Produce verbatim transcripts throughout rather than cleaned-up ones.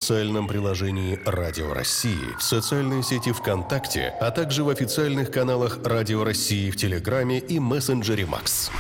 официальном приложении «Радио России», в социальной сети ВКонтакте, а также в официальных каналах «Радио России» в Телеграме и мессенджере Макс.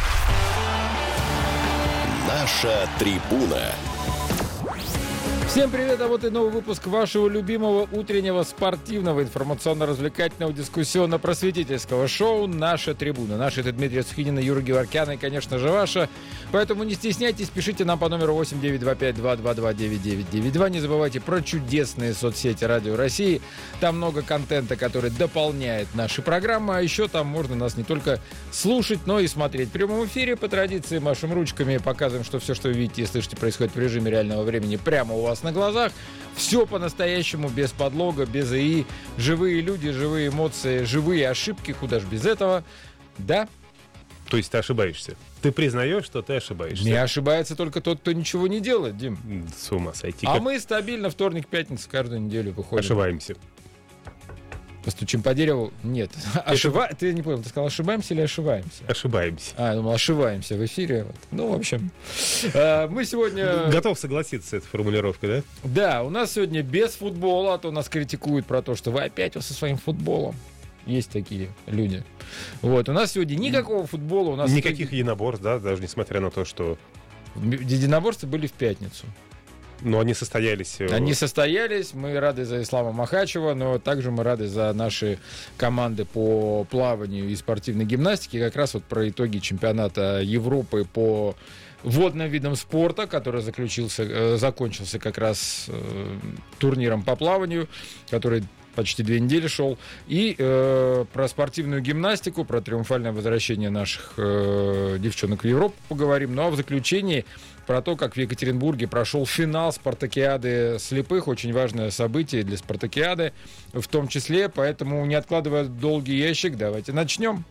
Наша трибуна. Всем привет, а вот и новый выпуск вашего любимого утреннего спортивного, информационно-развлекательного, дискуссионно-просветительского шоу «Наша трибуна». Наши это Дмитрий Сухинин, Юра Геворкян и, конечно же, ваша. Поэтому не стесняйтесь, пишите нам по номеру восемь девять два пять два два два девять девять девять два. Не забывайте про чудесные соцсети Радио России. Там много контента, который дополняет наши программы. А еще там можно нас не только слушать, но и смотреть. В прямом эфире по традиции машем ручками, показываем, что все, что вы видите и слышите, происходит в режиме реального времени прямо у вас на глазах. Все по-настоящему, без подлога, без ИИ. Живые люди, живые эмоции, живые ошибки. Куда же без этого? Да. То есть ты ошибаешься? Ты признаешь, что ты ошибаешься? Не ошибается только тот, кто ничего не делает, Дим. С ума сойти. А как... мы стабильно вторник, пятница каждую неделю выходим. Ошибаемся. Постучим по дереву? Нет. Ошиба... Ты не понял, ты сказал, ошибаемся или ошибаемся? Ошибаемся. А, я думал, ошибаемся в эфире. Ну, в общем, мы сегодня... Готов согласиться с этой формулировкой, да? Да, у нас сегодня без футбола, а то нас критикуют про то, что вы опять со своим футболом. Есть такие люди. Вот, у нас сегодня никакого футбола. У нас Никаких сегодня... единоборств, да, даже несмотря на то, что... Единоборства были в пятницу. Но они состоялись... Они состоялись, мы рады за Ислама Махачева, но также мы рады за наши команды по плаванию и спортивной гимнастике. Как раз вот про итоги чемпионата Европы по водным видам спорта, который заключился, э, закончился как раз э, турниром по плаванию, который почти две недели шел. И э, про спортивную гимнастику, про триумфальное возвращение наших э, девчонок в Европу поговорим. Ну а в заключении про то, как в Екатеринбурге прошел финал спартакиады слепых. Очень важное событие для спартакиады в том числе. Поэтому, не откладывая долгий ящик, давайте начнем.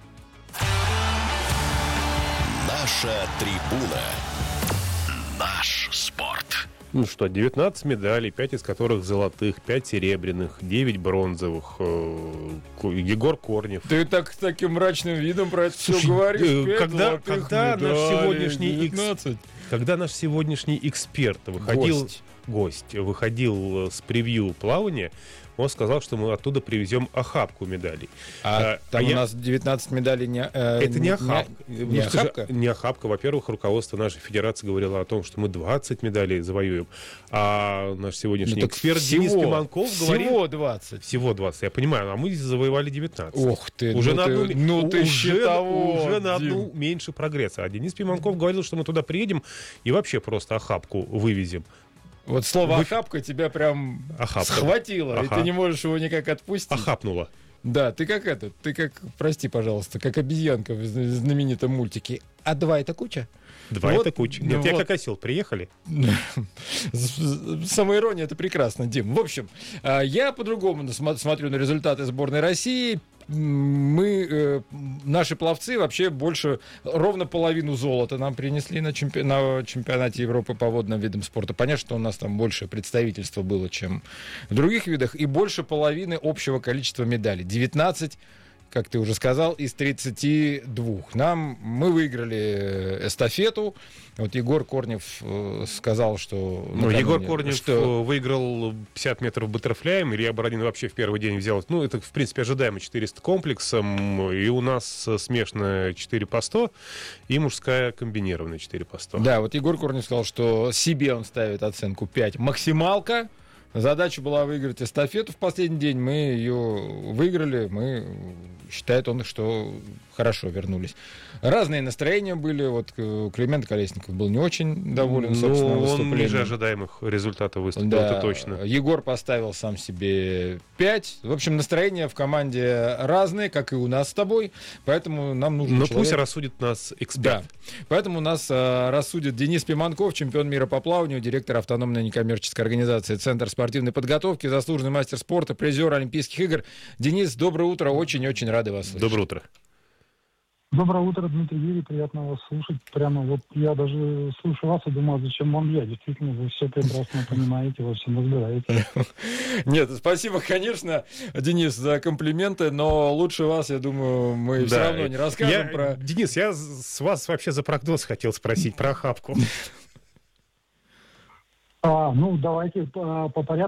Наша трибуна. Наш спорт. Ну что, девятнадцать медалей, пять из которых золотых, пять серебряных, девять бронзовых. Егор Корнев. Ты так с таким мрачным видом про это все говоришь. Когда, когда медалей, наш сегодняшний девятнадцать. Когда наш сегодняшний эксперт выходил, гость. гость выходил с превью плавания, он сказал, что мы оттуда привезем охапку медалей. А, а там а у я... нас девятнадцать медалей не... Э, Это не охапка. Не, ну, не охапка? Не охапка. Во-первых, руководство нашей федерации говорило о том, что мы двадцать медалей завоюем. А наш сегодняшний ну, эксперт всего, Денис Пиманков говорит... Всего двадцать. Всего двадцать, я понимаю. А мы завоевали девятнадцать. Ох ты, уже ну на ты, одну, ну ты уже, счетовод, уже на одну Дим. меньше прогресса. А Денис Пиманков говорил, что мы туда приедем и вообще просто охапку вывезем. Вот слово Вы... «охапка» тебя прям Охапка. схватило, Аха. и ты не можешь его никак отпустить. Охапнула. Да, ты как этот, ты как, прости, пожалуйста, как обезьянка в знаменитом мультике. А два — это куча? Два вот, это куча. ну Нет, я вот. как осел, приехали. Самоирония — это прекрасно, Дим. В общем, я по-другому смотрю на результаты сборной России. Мы, э, наши пловцы вообще больше, ровно половину золота нам принесли на, чемпи- на чемпионате Европы по водным видам спорта. Понятно, что у нас там больше представительства было, чем в других видах, и больше половины общего количества медалей. девятнадцать, как ты уже сказал, из тридцати двух. Нам, мы выиграли эстафету. Вот Егор Корнев э, сказал, что... Ну, Егор Корнев что... выиграл пятьдесят метров баттерфляем. Илья Бородин вообще в первый день взял... Ну, это, в принципе, ожидаемо четыреста комплексом. И у нас смешанная четыре по сто и мужская комбинированная четыре по сто. Да, вот Егор Корнев сказал, что себе он ставит оценку пять. Максималка. Задача была выиграть эстафету в последний день. Мы ее выиграли. Мы, считает он, что хорошо вернулись. Разные настроения были. Вот Климент Колесников был не очень доволен собственным выступлением. Он ниже ожидаемых результатов выступил, да, это точно. Егор поставил сам себе пять. В общем, настроения в команде разные, как и у нас с тобой. Поэтому нам нужно... Но человек... пусть рассудит нас эксперт. Да. Поэтому нас а, рассудит Денис Пиманков, чемпион мира по плаванию, директор автономной некоммерческой организации «Центр спортивной подготовки», заслуженный мастер спорта, призер Олимпийских игр. Денис, доброе утро. Очень-очень рады вас слышать. Доброе утро. Доброе утро, Дмитрий Юрий, приятно вас слушать. Прямо вот я даже слушаю вас и думаю, зачем вам я? Действительно, вы все прекрасно понимаете, во всем разбираетесь. Нет, спасибо, конечно, Денис, за комплименты, но лучше вас, я думаю, мы да. все равно не расскажем я, про... Денис, я с вас вообще за прогноз хотел спросить, про охапку. А, ну, давайте по, по порядку.